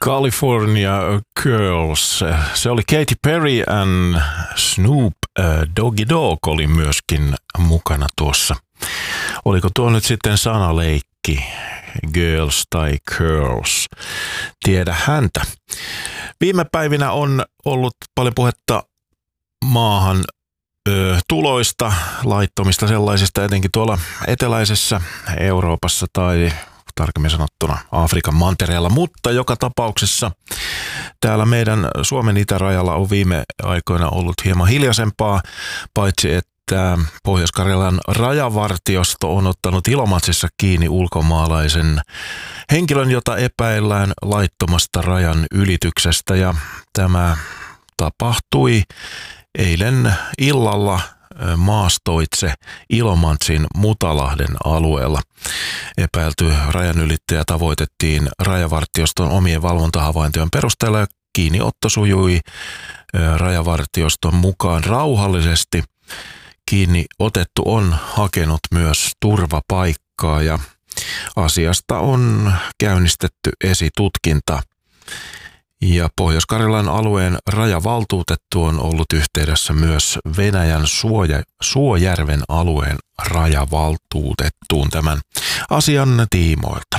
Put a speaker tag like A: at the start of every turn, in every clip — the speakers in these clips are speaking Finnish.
A: California Girls. Se oli Katy Perry and Snoop Doggy Dogg oli myöskin mukana tuossa. Oliko tuo nyt sitten sanaleikki? Girls tai Curls? Tiedä häntä. Viime päivinä on ollut paljon puhetta maahan tuloista, laittomista sellaisista, etenkin tuolla eteläisessä Euroopassa tai tarkemmin sanottuna Afrikan mantereella, mutta joka tapauksessa täällä meidän Suomen itärajalla on viime aikoina ollut hieman hiljaisempaa, paitsi että Pohjois-Karjalan rajavartiosto on ottanut Ilomantsissa kiinni ulkomaalaisen henkilön, jota epäillään laittomasta rajan ylityksestä, ja tämä tapahtui eilen illalla maastoitse Ilomantsin Mutalahden alueella. Epäilty rajanylittäjä tavoitettiin rajavartioston omien valvontahavaintojen perusteella ja kiinniotto sujui rajavartioston mukaan rauhallisesti. Kiinni otettu on hakenut myös turvapaikkaa ja asiasta on käynnistetty esitutkinta. Ja Pohjois-Karjalan alueen rajavaltuutettu on ollut yhteydessä myös Venäjän Suojärven alueen rajavaltuutettuun tämän asian tiimoilta.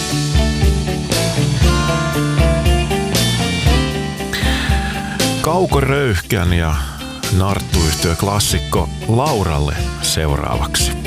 A: Kauko Röyhkän ja Narttu-yhtyö klassikko Lauralle seuraavaksi.